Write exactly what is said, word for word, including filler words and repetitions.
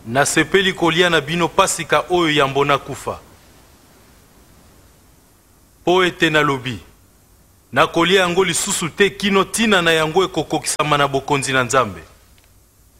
Nasepeli kolia na bino pasika oyo ya mbona kufa. Po ete nalobi nakolia yango lisusu te kino tina na yango ekokokisama na bokonzi na Nzambe.